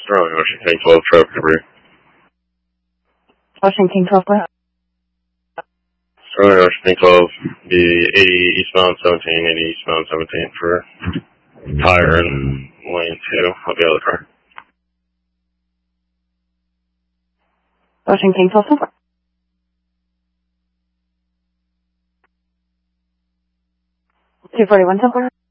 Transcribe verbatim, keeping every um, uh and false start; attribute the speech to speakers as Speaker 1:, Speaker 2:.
Speaker 1: Sterling, Ocean King twelve, traffic debris.
Speaker 2: Ocean King twelve, go ahead.
Speaker 1: Sterling, Ocean King twelve, be eighty eastbound seventeen, eighty eastbound seventeen for tire in lane two of the other car.
Speaker 2: Ocean King twelve, so far. two forty-one, so far.